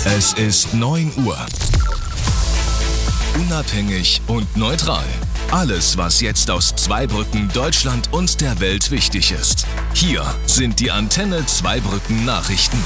Es ist 9 Uhr. Unabhängig und neutral. Alles, was jetzt aus Zweibrücken, Deutschland und der Welt wichtig ist. Hier sind die Antenne Zweibrücken Nachrichten.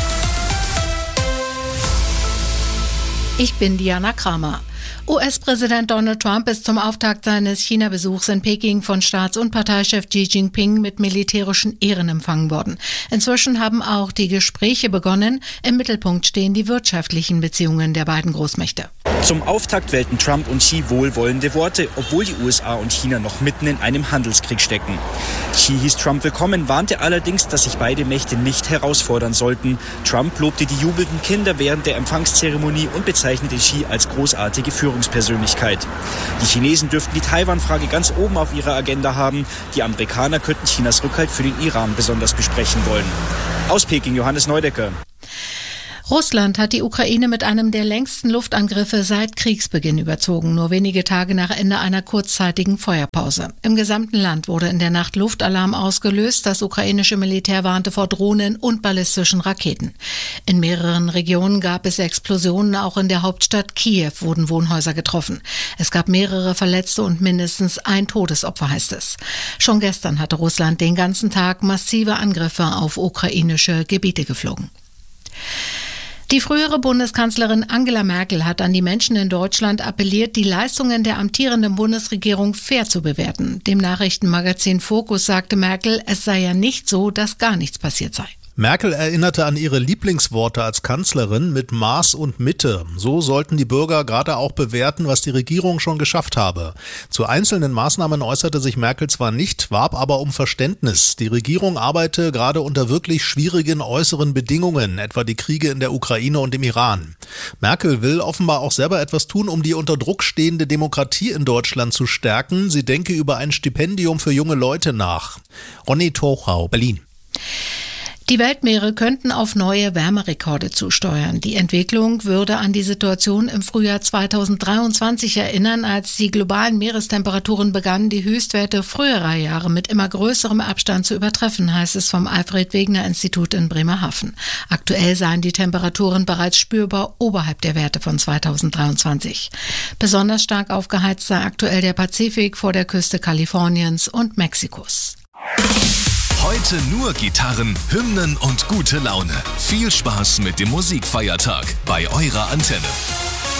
Ich bin Diana Kramer. US-Präsident Donald Trump ist zum Auftakt seines China-Besuchs in Peking von Staats- und Parteichef Xi Jinping mit militärischen Ehren empfangen worden. Inzwischen haben auch die Gespräche begonnen. Im Mittelpunkt stehen die wirtschaftlichen Beziehungen der beiden Großmächte. Zum Auftakt wählten Trump und Xi wohlwollende Worte, obwohl die USA und China noch mitten in einem Handelskrieg stecken. Xi hieß Trump willkommen, warnte allerdings, dass sich beide Mächte nicht herausfordern sollten. Trump lobte die jubelnden Kinder während der Empfangszeremonie und bezeichnete Xi als großartige Führungspersönlichkeit. Die Chinesen dürften die Taiwan-Frage ganz oben auf ihrer Agenda haben. Die Amerikaner könnten Chinas Rückhalt für den Iran besonders besprechen wollen. Aus Peking, Johannes Neudecker. Russland hat die Ukraine mit einem der längsten Luftangriffe seit Kriegsbeginn überzogen, nur wenige Tage nach Ende einer kurzzeitigen Feuerpause. Im gesamten Land wurde in der Nacht Luftalarm ausgelöst. Das ukrainische Militär warnte vor Drohnen und ballistischen Raketen. In mehreren Regionen gab es Explosionen, auch in der Hauptstadt Kiew wurden Wohnhäuser getroffen. Es gab mehrere Verletzte und mindestens ein Todesopfer, heißt es. Schon gestern hatte Russland den ganzen Tag massive Angriffe auf ukrainische Gebiete geflogen. Die frühere Bundeskanzlerin Angela Merkel hat an die Menschen in Deutschland appelliert, die Leistungen der amtierenden Bundesregierung fair zu bewerten. Dem Nachrichtenmagazin Focus sagte Merkel, es sei ja nicht so, dass gar nichts passiert sei. Merkel erinnerte an ihre Lieblingsworte als Kanzlerin mit Maß und Mitte. So sollten die Bürger gerade auch bewerten, was die Regierung schon geschafft habe. Zu einzelnen Maßnahmen äußerte sich Merkel zwar nicht, warb aber um Verständnis. Die Regierung arbeite gerade unter wirklich schwierigen äußeren Bedingungen, etwa die Kriege in der Ukraine und im Iran. Merkel will offenbar auch selber etwas tun, um die unter Druck stehende Demokratie in Deutschland zu stärken. Sie denke über ein Stipendium für junge Leute nach. Ronny Tochau, Berlin. Die Weltmeere könnten auf neue Wärmerekorde zusteuern. Die Entwicklung würde an die Situation im Frühjahr 2023 erinnern, als die globalen Meerestemperaturen begannen, die Höchstwerte früherer Jahre mit immer größerem Abstand zu übertreffen, heißt es vom Alfred-Wegener-Institut in Bremerhaven. Aktuell seien die Temperaturen bereits spürbar oberhalb der Werte von 2023. Besonders stark aufgeheizt sei aktuell der Pazifik vor der Küste Kaliforniens und Mexikos. Heute nur Gitarren, Hymnen und gute Laune. Viel Spaß mit dem Musikfeiertag bei eurer Antenne.